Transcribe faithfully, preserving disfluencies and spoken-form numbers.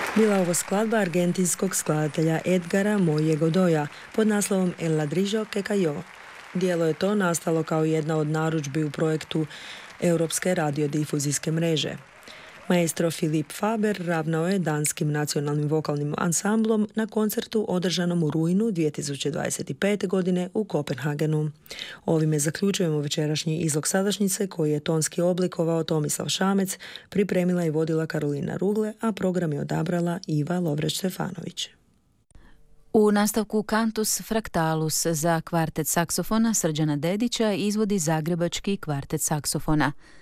Bila ovo skladba argentinskog skladatelja Edgara Moje Godoya pod naslovom El ladrillo que cayó. Dijelo je to nastalo kao jedna od narudžbi u projektu Europske radiodifuzijske mreže. Maestro Filip Faber ravnao je danskim nacionalnim vokalnim ansamblom na koncertu održanom u rujnu dvije tisuće dvadeset pete. godine u Kopenhagenu. Ovime zaključujemo večerašnji izlog sadašnjice koji je tonski oblikovao Tomislav Šamec, pripremila i vodila Karolina Rugle, a program je odabrala Iva Lovreć-Stefanović. U nastavku Cantus Fractalus za kvartet saksofona Srđana Dedića izvodi Zagrebački kvartet saksofona.